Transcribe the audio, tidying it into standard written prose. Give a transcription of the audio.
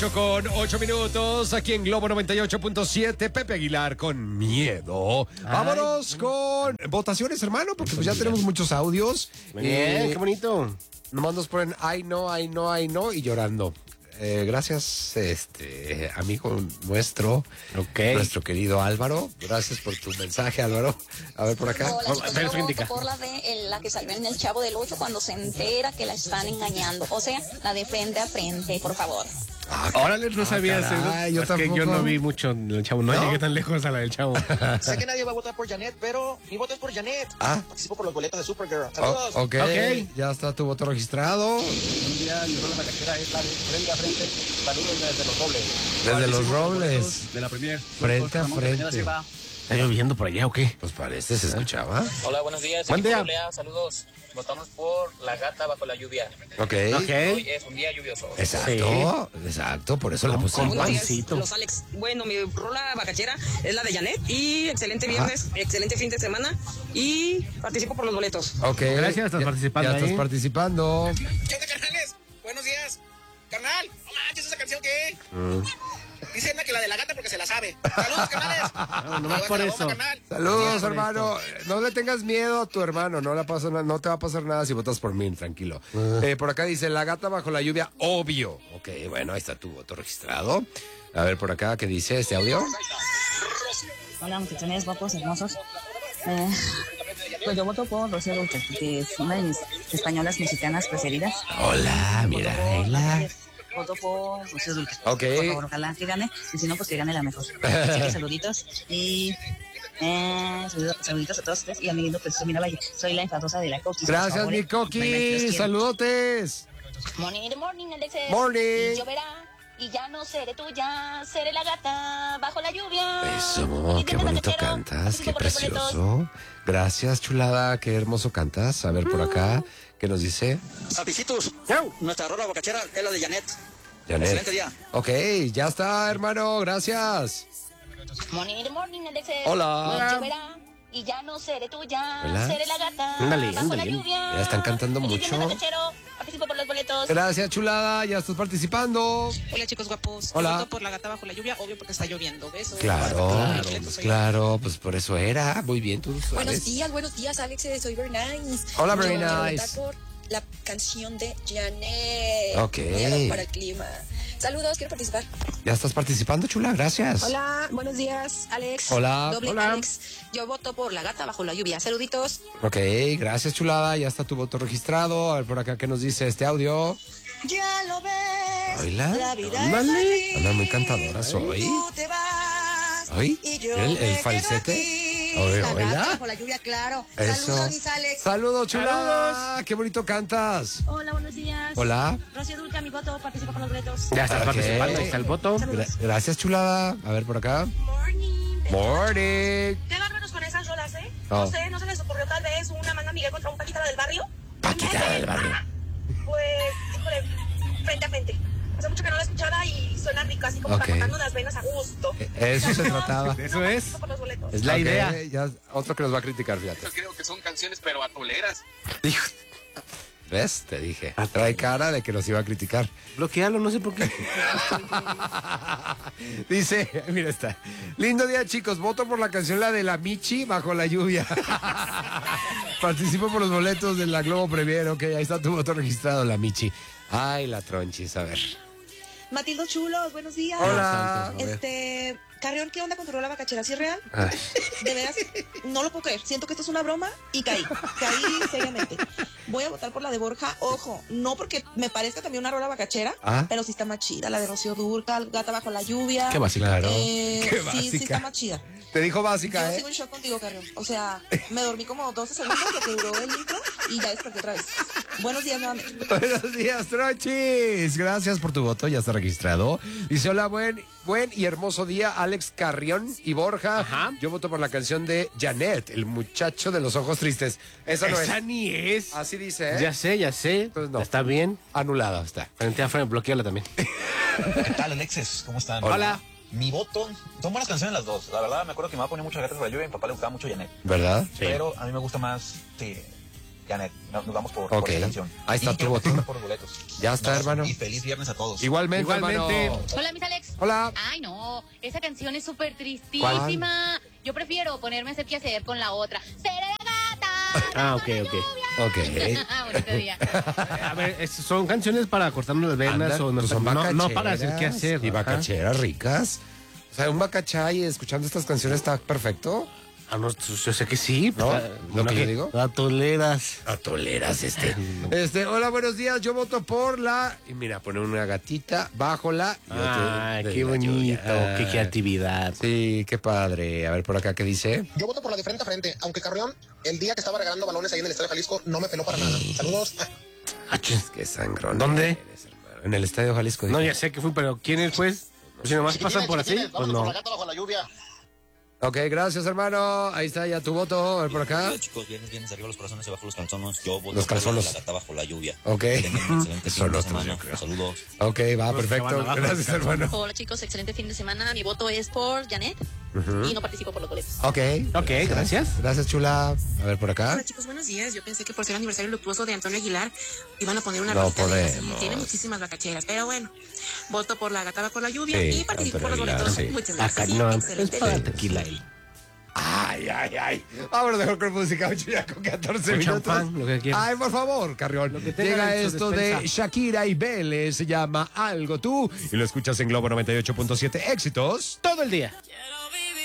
Con 8 minutos aquí en Globo 98.7, Pepe Aguilar con miedo. Vámonos con votaciones, hermano, porque pues ya tenemos muchos audios. Bien, qué bonito. Nomás nos ponen ay no, ay no, ay no y llorando. Gracias, amigo nuestro, nuestro querido Álvaro. Gracias por tu mensaje, Álvaro. A ver por acá. Hola, chicos, yo voto por la de la que salió en El Chavo del Ocho cuando se entera que la están engañando. O sea, la de frente a frente, por favor. Órale, no sabía caray, eso. Es que yo no vi mucho el Chavo, no llegué tan lejos a la del Chavo. Sé que nadie va a votar por Janet, pero mi voto es por Janet. Participo por los boletos de Supergirl. Saludos. Ok, ya está tu voto registrado. Un día mi rola vaquera es la de frente a frente. Saludos desde Los Robles. Desde Los Robles. De la premier. Frente a frente. ¿Está lloviendo por allá o qué? Pues parece, se escuchaba. Hola, buenos días. Buen día. Saludos. Votamos por La Gata Bajo la Lluvia. Ok. Hoy es un día lluvioso. Exacto, exacto, por eso la pusimos. Buenos días, los Alex. Bueno, mi rola bacachera es la de Janet. Y excelente viernes, excelente fin de semana. Y participo por los boletos. Ok. Gracias, estás participando Ya estás ahí. participando. ¿Qué onda, carnales? Buenos días. Carnal, no manches, ¿esa canción qué? Dice Edna que la de la gata porque se la sabe. Saludos, carnales. Nomás por eso. Saludos, hermano. No le tengas miedo a tu hermano, no te va a pasar nada si votas por mí, tranquilo. Por acá dice, La Gata Bajo la Lluvia, obvio. Ok, bueno, ahí está tu voto registrado. A ver, por acá, ¿qué dice este audio? Hola, muchachones, guapos, hermosos. Pues yo voto por Rocío Dúrcal, que es una de mis españolas mexicanas preferidas. Hola, mira, Ela. Voto por Rocío Dúrcal. Ok. Por favor, ojalá que gane, y si no, pues que gane la mejor. Así que saluditos y... saluditos a todos ustedes y a mi lindo pues mira, vaya, soy la enfadosa de la Coqui. Gracias, mi Coqui. Saludotes. Morning, Alexis. Morning. Y lloverá y ya no seré tuya, seré la gata bajo la lluvia. Eso, Y qué desde bonito Bacachero, cantas, qué participo por los boletos. precioso. Gracias, chulada, qué hermoso cantas. A ver por acá, ¿qué nos dice? Sapicitos. Nuestra rola bacachera es la de Janet. Janet. Excelente día. Ok, ya está, hermano, gracias. Morning, Alexis. Hola. Y lloverá y ya no seré tuya, Hola. seré la gata Ándale, bajo la ándale. lluvia. Ya están cantando Y mucho. desde Bacachero, participo por los boletos. Gracias, chulada, ya estás participando. Hola, chicos guapos. Hola. Voto por La Gata Bajo la Lluvia, obvio porque está lloviendo. Besos. Claro, pues por eso era. Muy bien, tú sabes. Buenos días, Alex, soy Bernice. Hola, Yo quiero Bernice. votar por la canción de Janet. Ok. Miedo para el clima. Saludos, quiero participar. Ya estás participando, chula, gracias. Hola, buenos días, Alex. Hola. Doble Hola. Alex. Yo voto por La Gata Bajo la Lluvia. Saluditos. Ok, gracias, chulada, ya está tu voto registrado. A ver por acá, ¿qué nos dice este audio? Ya lo ves. Oíla. La vida Ándale. es Anda muy así. cantadora soy. Tú te vas. Oí, Y yo el me quedo falsete. aquí. Oye, La oíla. Gata Bajo la Lluvia, claro. Eso. Saludos, mis Alex. Saludos, chulada. Qué bonito cantas. Hola, buenos días. Hola. Rocío Dúrcal, mi voto, participo con los boletos. Ya estás Ok. participando, ahí está el voto. Gracias, chulada. A ver por acá. Morning. Morning. Qué bárbaros con esas rolas, ¿eh? Oh. No se les ocurrió tal vez una manga Miguel contra un Paquita del barrio. Paquita del barrio. Pues, híjole, frente a frente. Hace mucho que no la escuchaba y suena rico, así como Ok. para cortarnos las venas a gusto. Eso se trataba. Eso es. Por los boletos. Es la Ok, idea. Ya, otro que nos va a criticar, fíjate. Yo creo que son canciones pero atoleras. Hijo. ¿Ves? Te dije. Trae cara de que nos iba a criticar. Bloquealo, no sé por qué. Dice, mira está. Lindo día, chicos. Voto por la canción la de la Michi bajo la lluvia. Participo por los boletos de la Globo Premier. Ok, ahí está tu voto registrado, la Michi. Ay, la tronchis, a ver. Matildo Chulos, buenos días. Hola. A ver. Carrión, ¿qué onda con tu rola bacachera? ¿Sí es real? Ay. De veras, no lo puedo creer. Siento que esto es una broma y caí seriamente. Voy a votar por la de Borja. Ojo, no porque me parezca también una rola bacachera, pero sí está más chida. La de Rocío Dúrcal, Gata Bajo la Lluvia. Qué básica. Claro. Sí, Qué sí básica. está más chida. Te dijo básica, Yo ¿eh? sigo en shock contigo, Carrión. O sea, me dormí como 12 segundos lo que duró el intro y ya desperté otra vez. Buenos días nuevamente. Buenos días, Tronchis. Gracias por tu voto, ya está registrado. Dice, hola, buen y hermoso día, Alex Carrión y Borja. Ajá. Yo voto por la canción de Janet, el muchacho de los ojos tristes. Esa no Esa es. ni es. Así dice, ¿eh? Ya sé. Entonces, no. Está bien. Anulada está. Frente a frente, bloqueala también. ¿Qué tal, Alexis? ¿Cómo están? Hola. Mi voto, son buenas canciones las dos. La verdad, me acuerdo que mi mamá ponía muchas gatas por la lluvia y a mi papá le gustaba mucho Janet. ¿Verdad? Sí. Pero a mí me gusta más Janet. Nos vamos por Ok. esa canción. Ahí está Y tu que voto. participen por los boletos. Ya está, hermano. Y feliz viernes a todos. Igualmente, hermano. Hola, mis Alex. Hola. Ay, no, esa canción es súper tristísima. Yo prefiero ponerme a hacer qué hacer con la otra. Seré gata. Ah, ok. Ok. Bonito día. A ver, ¿son canciones para cortarnos las venas Anda, o pues son no para hacer qué hacer? Y Ajá. bacacheras ricas. O sea, un bacachay escuchando estas canciones está perfecto. Ah, no, yo sé que sí. ¿No? pues, Lo que yo digo. La toleras. A toleras hola, buenos días. Yo voto por la. Y mira, poner una gatita bajo la. y otro Ay, de qué la bonito, lluvia. qué creatividad. Sí, qué padre. A ver por acá qué dice. Yo voto por la de frente a frente, aunque Carrión, el día que estaba regalando balones ahí en el Estadio Jalisco, no me peló para nada. Saludos. Qué sangrón. ¿Dónde? eres, hermano. En el Estadio Jalisco. No, dijo. ya sé que fui, pero ¿quién es, pues? Si nomás pasan por así, pues no. bajo la lluvia. Ok, gracias, hermano. Ahí está ya tu voto. A ver por acá. Hola, chicos, vienes arriba los corazones y abajo los calzones. Yo voto Los por calzones. la gata bajo la lluvia. Ok. Que tengan un excelente Son fin de otros, semana. yo creo. Saludos. Ok, va, Los que perfecto. van abajo Gracias, del hermano. Hola chicos, excelente fin de semana. Mi voto es por Janet y no participo por los boletos. Ok. Gracias. Gracias, chula. A ver por acá. Hola chicos, buenos días. Yo pensé que por ser aniversario luctuoso de Antonio Aguilar iban a poner una No rolita de esas. podemos. Tiene muchísimas bacacheras, pero bueno. Voto por la gata bajo la lluvia Sí, y participo por los Antonio boletos. Aguilar, sí. Muchas Acá gracias. no, es Excelente para fin. tequila ahí. Ay. Vámonos mejor con música 8 ya con 14 Con minutos. champán, lo que quieras. Ay, por favor, Carrión. que tengan Llega en su esto de despensa. Shakira y Vélez. Se llama Algo Tú. Y lo escuchas en Globo 98.7. Éxitos. Todo el día.